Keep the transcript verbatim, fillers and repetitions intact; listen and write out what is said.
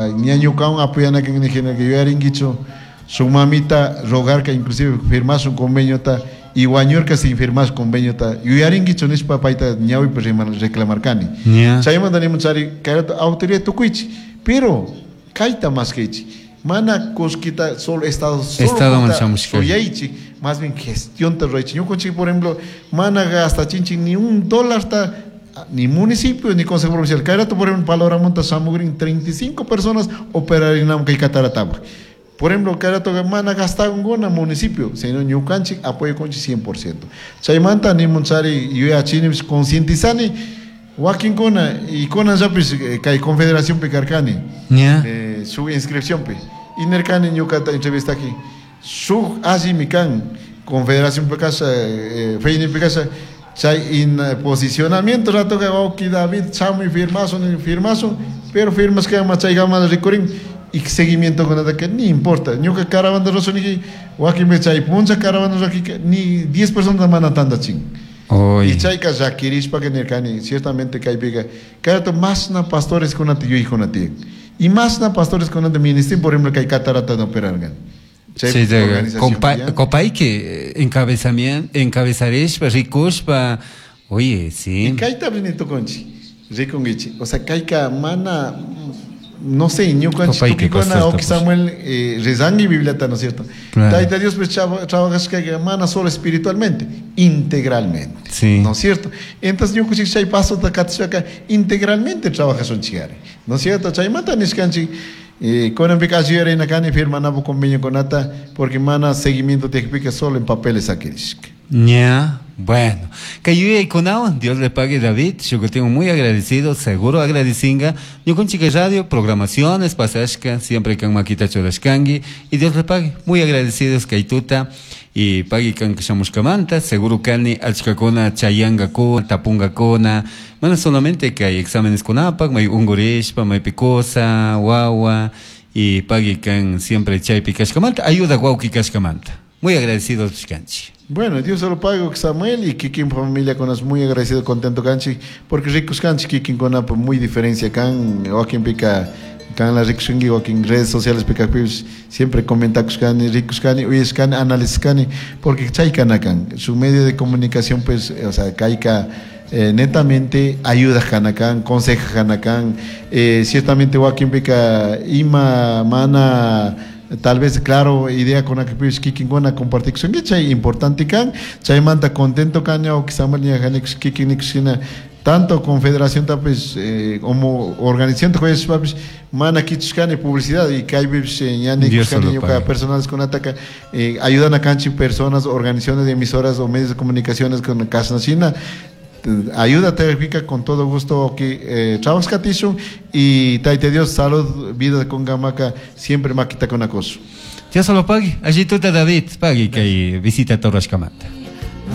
ni año caun apoyan a que ni que yo aringuicho su mamita rogar que inclusive firmas un convenio ta y guañor que sin firmas convenio ta yo aringuicho nis papaita ñawi pues reclamar cani chay mandani muchari que autoridad tukuichi pero kaita más que mana cosquita solo estado solo estado manchamos que más bien gestión te roichi yo conchi por ejemplo mana gasta chinchi ni un dólar ta ni municipio ni consejo provincial caera por ejemplo palabra monta samugrin treinta y cinco personas operar en amca y catarataba por ejemplo caera to mana gasta un gona municipio sino ñucanchi apoyo conchi cien por ciento chaymanta ni munchari yo ya chinis concientizani Joaquín Cona y Cona ya pues que hay confederación pecarcani yeah. eh, su inscripción pe Inercani ñucata entrevista aquí su así mi can confederación pecasa eh, feini pecasa chay in uh, posicionamiento rato que va aquí David Chami firmazo ni firmazo pero firmas que más chay gama recorring y seguimiento con nada que ni importa ñuca caravana roso ni Joaquín me chay puncha caravana aquí ni diez personas van a tanda ching Oy. Y chayka Jaquiris para que nercani ciertamente que hay pica que más na pastores con ati yo hijo nati y más na pastores con ati ministerio por ejemplo que hay catarata no operan sí, copay que encabezamiento encabezaréis para ricos para oye sí y que hay también to conchi ricongichi o sea que hay que mana no sé, yo cuando que Samuel eh, rezangi biblioteca, ¿no es cierto? Claro. Dios pues trabajas que hermana solo espiritualmente, integralmente, sí. ¿no es cierto? Entonces yo cuando hay paso de acá integralmente trabajas un chigare, ¿no es cierto? Chay mata niscanchi con el picas yo era acá ni firma nabo convenio con ata porque mana seguimiento te explica solo en papeles aquí. Ya, bueno, que yo y con Dios le pague David, yo que tengo muy agradecido, seguro agradecinga, yo con Chica Radio, programaciones, pasashka, siempre con Maquita Chorashkangi, y Dios le pague, muy agradecidos que hay tuta, y pague con Shamushkamanta, seguro que ni Alchkakona, Chayanga Kona, Tapunga Kona, bueno, solamente que hay exámenes con APAC, may Ungurishpa, may Picosa, Wawa, y pague con siempre Chay Pikashkamanta, ayuda Guauki Kashkamanta. Muy agradecido, Canchi. Bueno, Dios se lo pago, Samuel, y Kikin familia con us muy agradecido, contento, Canchi, porque ricos Canchi, Kikin con up muy diferencia, Can, Joaquín Pica, Can la ricos Canchi, Joaquín redes sociales, Pica, siempre comenta Cani, ricos Cani, hoy es Cani, análisis Cani, porque Chaycana Can, su medio de comunicación, pues, o sea, Caica. Eh, netamente ayuda a Hanakan, conseja Hanakan, eh, ciertamente Joaquín Pica, Ima, Mana. Tal vez, claro, idea con la que pues Kikin gona compartir con chay importante can, chay manta contento caña o que Samuel ni Hanix Kikin Nixina tanto confederación pues eh, como organización de jueces pues mana kichkane publicidad y que hay pues yani que personas con ataca eh, ayudan a canchi personas, organizaciones de emisoras o medios de comunicaciones con la casa nacional. Ayuda técnica con todo gusto que eh, trabajas catizo y taite Dios salud vida con gamaca siempre maquita con acoso. Ya solo pague allí tú te David pague que visita Torres Camata.